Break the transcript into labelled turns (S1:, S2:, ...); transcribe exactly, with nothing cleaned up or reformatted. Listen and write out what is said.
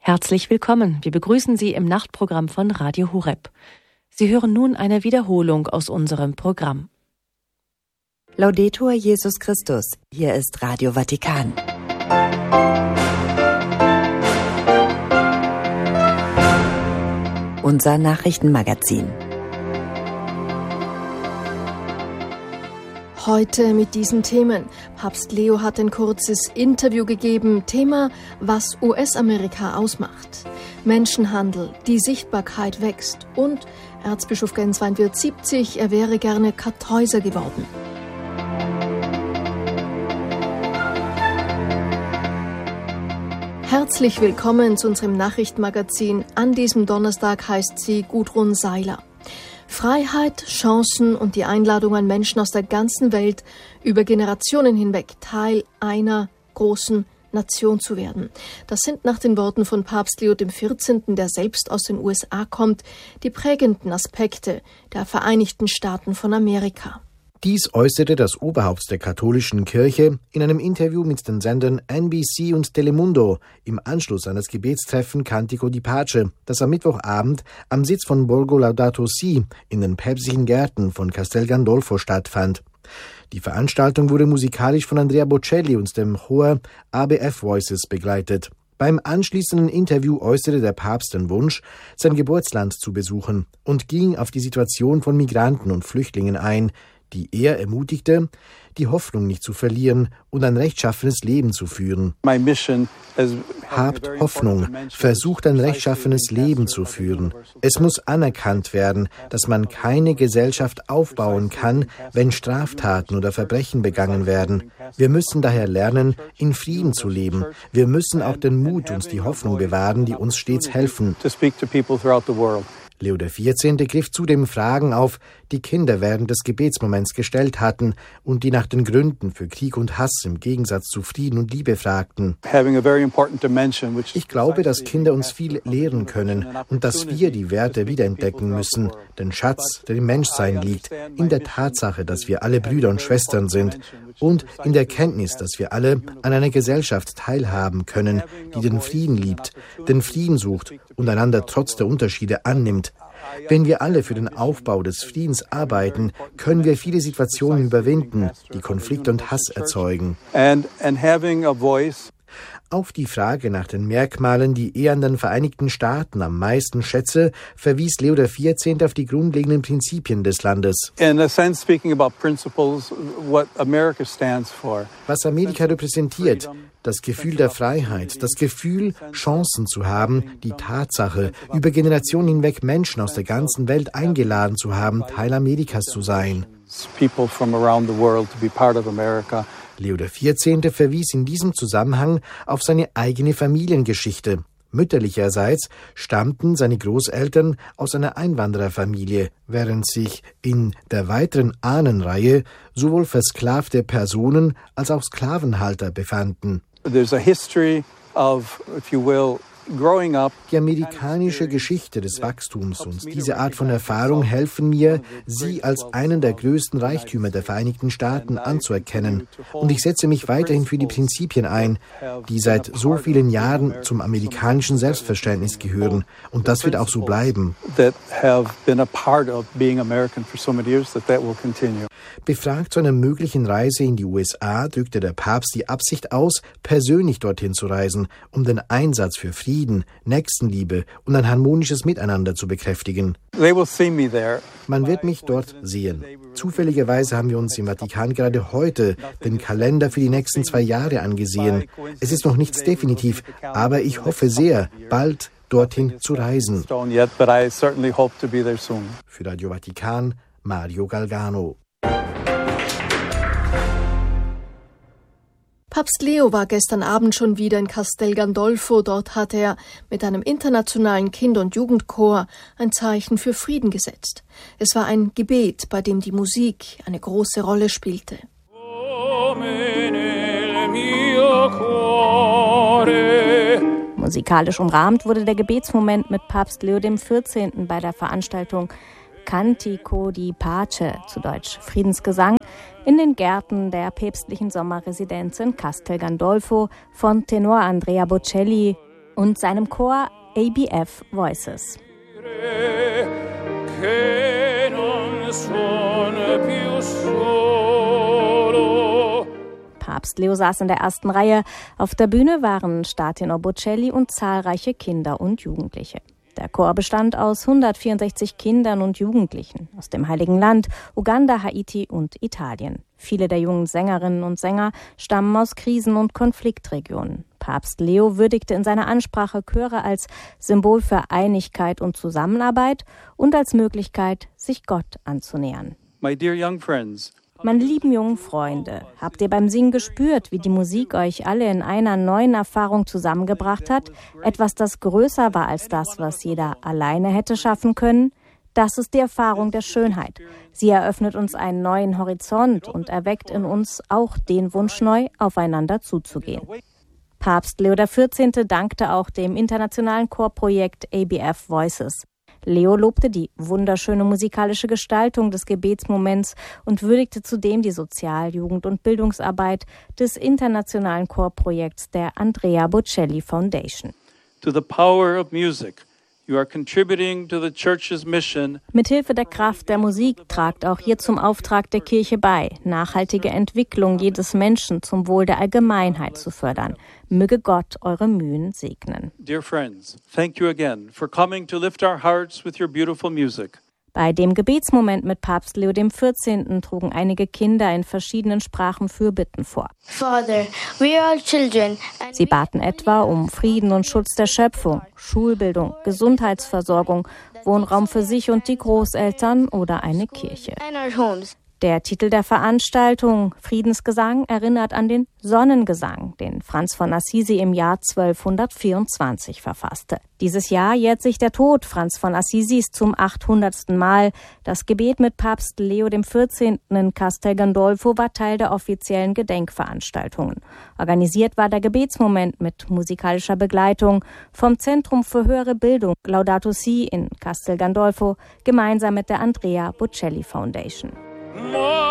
S1: Herzlich willkommen. Wir begrüßen Sie im Nachtprogramm von Radio Horeb. Sie hören nun eine Wiederholung aus unserem Programm.
S2: Laudetur Jesus Christus. Hier ist Radio Vatikan. Unser Nachrichtenmagazin.
S3: Heute mit diesen Themen. Papst Leo hat ein kurzes Interview gegeben. Thema, was U S-Amerika ausmacht. Menschenhandel, die Sichtbarkeit wächst. Und Erzbischof Genswein wird siebzig, er wäre gerne Kartäuser geworden. Herzlich willkommen zu unserem Nachrichtenmagazin. An diesem Donnerstag heißt sie Gudrun Seiler. Freiheit, Chancen und die Einladung an Menschen aus der ganzen Welt, über Generationen hinweg Teil einer großen Nation zu werden. Das sind nach den Worten von Papst Leo der vierzehnten., der selbst aus den U S A kommt, die prägenden Aspekte der Vereinigten Staaten von Amerika.
S4: Dies äußerte das Oberhaupt der katholischen Kirche in einem Interview mit den Sendern N B C und Telemundo im Anschluss an das Gebetstreffen Cantico di Pace, das am Mittwochabend am Sitz von Borgo Laudato Si in den päpstlichen Gärten von Castel Gandolfo stattfand. Die Veranstaltung wurde musikalisch von Andrea Bocelli und dem Chor A B F Voices begleitet. Beim anschließenden Interview äußerte der Papst den Wunsch, sein Geburtsland zu besuchen und ging auf die Situation von Migranten und Flüchtlingen ein, die er ermutigte, die Hoffnung nicht zu verlieren und ein rechtschaffenes Leben zu führen. Habt Hoffnung, versucht ein rechtschaffenes Leben zu führen. Es muss anerkannt werden, dass man keine Gesellschaft aufbauen kann, wenn Straftaten oder Verbrechen begangen werden. Wir müssen daher lernen, in Frieden zu leben. Wir müssen auch den Mut und die Hoffnung bewahren, die uns stets helfen. Leo der vierzehnte. griff zudem Fragen auf, die Kinder während des Gebetsmoments gestellt hatten und die nach den Gründen für Krieg und Hass im Gegensatz zu Frieden und Liebe fragten. Ich glaube, dass Kinder uns viel lehren können und dass wir die Werte wiederentdecken müssen, den Schatz, der im Menschsein liegt, in der Tatsache, dass wir alle Brüder und Schwestern sind und in der Kenntnis, dass wir alle an einer Gesellschaft teilhaben können, die den Frieden liebt, den Frieden sucht und einander trotz der Unterschiede annimmt. Wenn wir alle für den Aufbau des Friedens arbeiten, können wir viele Situationen überwinden, die Konflikt und Hass erzeugen. Auf die Frage nach den Merkmalen, die er an den Vereinigten Staaten am meisten schätze, verwies Leo der vierzehnte. auf die grundlegenden Prinzipien des Landes. Was Amerika repräsentiert, das Gefühl der Freiheit, das Gefühl, Chancen zu haben, die Tatsache, über Generationen hinweg Menschen aus der ganzen Welt eingeladen zu haben, Teil Amerikas zu sein. Leo der vierzehnte. verwies in diesem Zusammenhang auf seine eigene Familiengeschichte. Mütterlicherseits stammten seine Großeltern aus einer Einwandererfamilie, während sich in der weiteren Ahnenreihe sowohl versklavte Personen als auch Sklavenhalter befanden. There's a history of, if you will, Die amerikanische Geschichte des Wachstums und diese Art von Erfahrung helfen mir, sie als einen der größten Reichtümer der Vereinigten Staaten anzuerkennen. Und ich setze mich weiterhin für die Prinzipien ein, die seit so vielen Jahren zum amerikanischen Selbstverständnis gehören. Und das wird auch so bleiben. Befragt zu einer möglichen Reise in die U S A drückte der Papst die Absicht aus, persönlich dorthin zu reisen, um den Einsatz für Frieden, Nächstenliebe und ein harmonisches Miteinander zu bekräftigen. Man wird mich dort sehen. Zufälligerweise haben wir uns im Vatikan gerade heute den Kalender für die nächsten zwei Jahre angesehen. Es ist noch nichts definitiv, aber ich hoffe sehr, bald dorthin zu reisen. Für Radio Vatikan, Mario Galgano.
S3: Papst Leo war gestern Abend schon wieder in Castel Gandolfo. Dort hat er mit einem internationalen Kinder- und Jugendchor ein Zeichen für Frieden gesetzt. Es war ein Gebet, bei dem die Musik eine große Rolle spielte.
S1: Musikalisch umrahmt wurde der Gebetsmoment mit Papst Leo der vierzehnte. bei der Veranstaltung Cantico di Pace, zu Deutsch Friedensgesang, in den Gärten der päpstlichen Sommerresidenz in Castel Gandolfo von Tenor Andrea Bocelli und seinem Chor A B F Voices. Papst Leo saß in der ersten Reihe. Auf der Bühne waren Startenor Bocelli und zahlreiche Kinder und Jugendliche. Der Chor bestand aus hundertvierundsechzig Kindern und Jugendlichen aus dem Heiligen Land, Uganda, Haiti und Italien. Viele der jungen Sängerinnen und Sänger stammen aus Krisen- und Konfliktregionen. Papst Leo würdigte in seiner Ansprache Chöre als Symbol für Einigkeit und Zusammenarbeit und als Möglichkeit, sich Gott anzunähern.
S5: My dear young friends,
S1: Meine lieben jungen Freunde, habt ihr beim Singen gespürt, wie die Musik euch alle in einer neuen Erfahrung zusammengebracht hat? Etwas, das größer war als das, was jeder alleine hätte schaffen können? Das ist die Erfahrung der Schönheit. Sie eröffnet uns einen neuen Horizont und erweckt in uns auch den Wunsch, neu aufeinander zuzugehen. Papst Leo der vierzehnte dankte auch dem internationalen Chorprojekt A B F Voices. Leo lobte die wunderschöne musikalische Gestaltung des Gebetsmoments und würdigte zudem die Sozial-, Jugend- und Bildungsarbeit des internationalen Chorprojekts der Andrea Bocelli Foundation.
S5: to the power of music, you are contributing to the Church's mission.
S1: Mithilfe der Kraft der Musik tragt auch hier zum Auftrag der Kirche bei, nachhaltige Entwicklung jedes Menschen zum Wohl der Allgemeinheit zu fördern. Möge Gott eure Mühen segnen.
S5: Dear friends, thank you again for coming to lift our hearts with your beautiful music.
S1: Bei dem Gebetsmoment mit Papst Leo der vierzehnte trugen einige Kinder in verschiedenen Sprachen Fürbitten vor.
S6: Father, we are children.
S1: Sie baten etwa um Frieden und Schutz der Schöpfung, Schulbildung, Gesundheitsversorgung, Wohnraum für sich und die Großeltern oder eine Kirche.
S6: In our homes.
S1: Der Titel der Veranstaltung, Friedensgesang, erinnert an den Sonnengesang, den Franz von Assisi im Jahr zwölfhundertvierundzwanzig verfasste. Dieses Jahr jährt sich der Tod Franz von Assisis zum achthundertsten Mal. Das Gebet mit Papst Leo der vierzehnte in Castel Gandolfo war Teil der offiziellen Gedenkveranstaltungen. Organisiert war der Gebetsmoment mit musikalischer Begleitung vom Zentrum für höhere Bildung Laudato Si in Castel Gandolfo gemeinsam mit der Andrea Bocelli Foundation.